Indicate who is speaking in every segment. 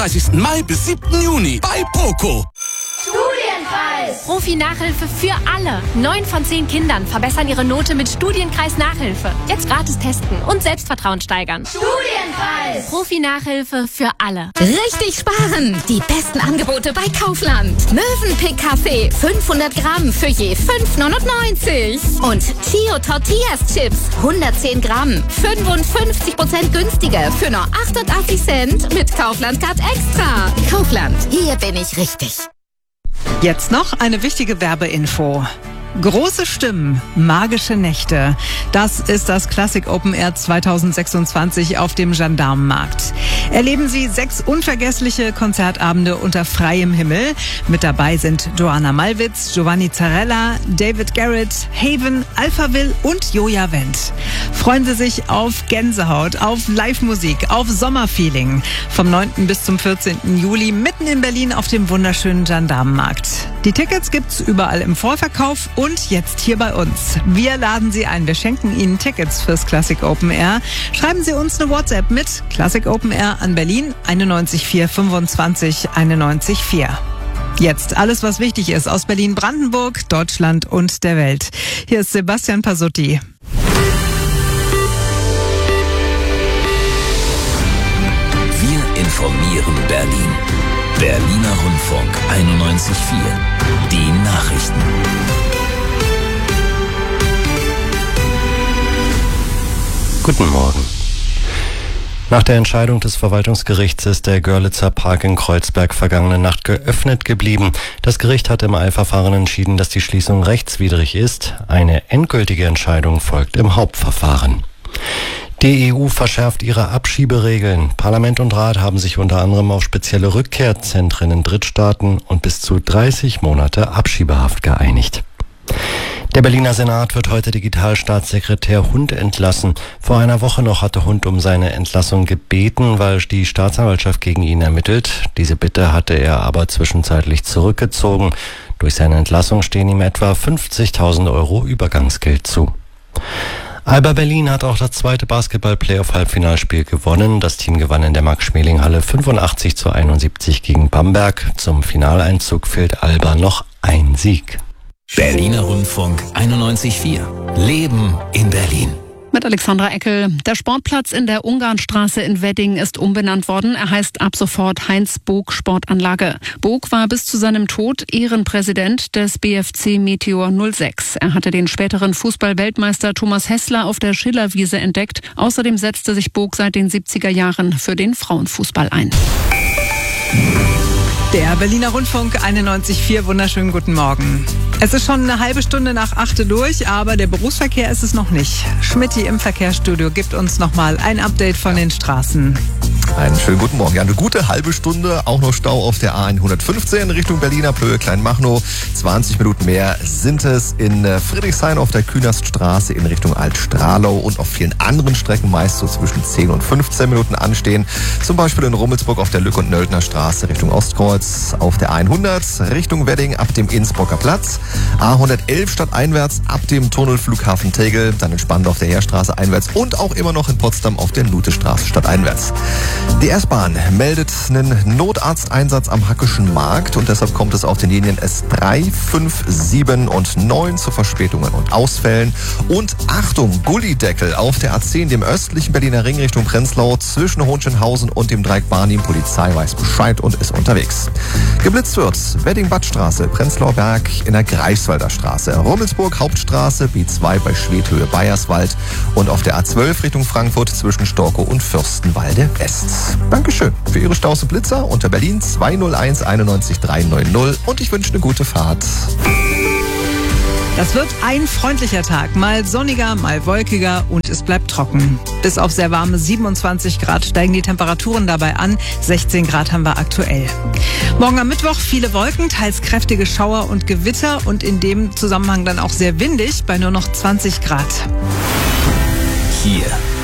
Speaker 1: 31. Mai bis 7. Juni bei Poco.
Speaker 2: Studienkreis! Profi-Nachhilfe für alle. 9 von 10 Kindern verbessern ihre Note mit Studienkreis-Nachhilfe. Jetzt gratis testen und Selbstvertrauen steigern. Studienkreis! Profi-Nachhilfe für alle.
Speaker 3: Richtig sparen! Die besten Angebote bei Kaufland. Mövenpick-Kaffee 500 Gramm für je 5,99. Und Chio Tortillas Chips 110 Gramm 55% günstiger für nur 88 Cent mit Kaufland Card Extra. Kaufland, hier bin ich richtig.
Speaker 4: Jetzt noch eine wichtige Werbeinfo. Große Stimmen, magische Nächte. Das ist das Classic Open Air 2026 auf dem Gendarmenmarkt. Erleben Sie 6 unvergessliche Konzertabende unter freiem Himmel. Mit dabei sind Joanna Malwitz, Giovanni Zarella, David Garrett, Haven, Alphaville und Joja Wendt. Freuen Sie sich auf Gänsehaut, auf Live-Musik, auf Sommerfeeling. Vom 9. bis zum 14. Juli mitten in Berlin auf dem wunderschönen Gendarmenmarkt. Die Tickets gibt's überall im Vorverkauf und jetzt hier bei uns. Wir laden Sie ein. Wir schenken Ihnen Tickets fürs Classic Open Air. Schreiben Sie uns eine WhatsApp mit Classic Open Air an Berlin 91425 914. Jetzt alles, was wichtig ist aus Berlin-Brandenburg, Deutschland und der Welt. Hier ist Sebastian Pasutti.
Speaker 5: Wir informieren Berlin. Berliner Rundfunk 91.4. Die Nachrichten.
Speaker 6: Guten Morgen. Nach der Entscheidung des Verwaltungsgerichts ist der Görlitzer Park in Kreuzberg vergangene Nacht geöffnet geblieben. Das Gericht hat im Eilverfahren entschieden, dass die Schließung rechtswidrig ist. Eine endgültige Entscheidung folgt im Hauptverfahren. Die EU verschärft ihre Abschieberegeln. Parlament und Rat haben sich unter anderem auf spezielle Rückkehrzentren in Drittstaaten und bis zu 30 Monate Abschiebehaft geeinigt. Der Berliner Senat wird heute Digitalstaatssekretär Hund entlassen. Vor einer Woche noch hatte Hund um seine Entlassung gebeten, weil die Staatsanwaltschaft gegen ihn ermittelt. Diese Bitte hatte er aber zwischenzeitlich zurückgezogen. Durch seine Entlassung stehen ihm etwa 50.000 Euro Übergangsgeld zu. Alba Berlin hat auch das zweite Basketball-Playoff-Halbfinalspiel gewonnen. Das Team gewann in der Max-Schmeling-Halle 85-71 gegen Bamberg. Zum Finaleinzug fehlt Alba noch ein Sieg.
Speaker 5: Berliner Rundfunk 91.4. Leben in Berlin.
Speaker 7: Mit Alexandra Eckel. Der Sportplatz in der Ungarnstraße in Wedding ist umbenannt worden. Er heißt ab sofort Heinz-Bog-Sportanlage. Bog war bis zu seinem Tod Ehrenpräsident des BFC Meteor 06. Er hatte den späteren Fußball-Weltmeister Thomas Hässler auf der Schillerwiese entdeckt. Außerdem setzte sich Bog seit den 70er Jahren für den Frauenfußball ein.
Speaker 4: Der Berliner Rundfunk 91.4, wunderschönen guten Morgen. Es ist schon eine halbe Stunde nach 8 durch, aber der Berufsverkehr ist es noch nicht. Schmitty im Verkehrsstudio gibt uns nochmal ein Update von den Straßen.
Speaker 8: Einen schönen guten Morgen. Ja, eine gute halbe Stunde. Auch noch Stau auf der A115 Richtung Berliner Plöhe, Kleinmachnow. 20 Minuten mehr sind es in Friedrichshain auf der Künaststraße in Richtung Altstrahlau und auf vielen anderen Strecken meist so zwischen 10 und 15 Minuten anstehen. Zum Beispiel in Rummelsburg auf der Lück- und Nöldner Straße Richtung Ostkreuz, auf der A100 Richtung Wedding ab dem Innsbrucker Platz, A111 stadteinwärts ab dem Tunnel Flughafen Tegel, dann entspannt auf der Heerstraße einwärts und auch immer noch in Potsdam auf der Lutestraße stadteinwärts. Die S-Bahn meldet einen Notarzteinsatz am Hackischen Markt und deshalb kommt es auf den Linien S3, 5, 7 und 9 zu Verspätungen und Ausfällen. Und Achtung, Gullideckel auf der A10, dem östlichen Berliner Ring Richtung Prenzlau zwischen Hohenschönhausen und dem Dreieck Barnim. Polizei weiß Bescheid und ist unterwegs. Geblitzt wird Wedding-Badstraße, Prenzlauer Berg in der Greifswalder Straße, Rummelsburg Hauptstraße, B2 bei Schwedhöhe Bayerswald und auf der A12 Richtung Frankfurt zwischen Storkow und Fürstenwalde West. Dankeschön für Ihre Staus und Blitzer unter Berlin 201 91 390 und ich wünsche eine gute Fahrt.
Speaker 4: Das wird ein freundlicher Tag, mal sonniger, mal wolkiger und es bleibt trocken. Bis auf sehr warme 27 Grad steigen die Temperaturen dabei an, 16 Grad haben wir aktuell. Morgen am Mittwoch viele Wolken, teils kräftige Schauer und Gewitter und in dem Zusammenhang dann auch sehr windig bei nur noch 20 Grad.
Speaker 5: Hier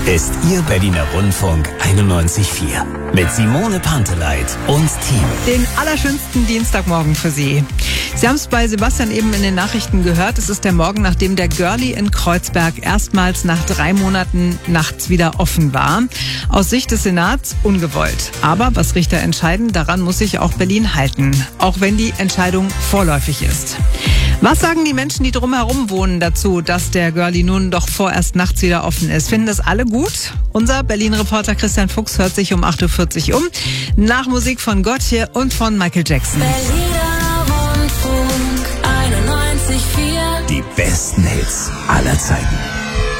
Speaker 5: ist Ihr Berliner Rundfunk 91.4 mit Simone Panteleit und Team.
Speaker 4: Den allerschönsten Dienstagmorgen für Sie. Sie haben es bei Sebastian eben in den Nachrichten gehört. Es ist der Morgen, nachdem der Girlie in Kreuzberg erstmals nach 3 Monaten nachts wieder offen war. Aus Sicht des Senats ungewollt. Aber was Richter entscheiden, daran muss sich auch Berlin halten. Auch wenn die Entscheidung vorläufig ist. Was sagen die Menschen, die drumherum wohnen, dazu, dass der Girlie nun doch vorerst nachts wieder offen ist? Finden das alle gut? Unser Berlin-Reporter Christian Fuchs hört sich um 8.40 Uhr um. Nach Musik von Gotye und von Michael Jackson.
Speaker 9: Berliner Rundfunk 91.4.
Speaker 5: Die besten Hits aller Zeiten.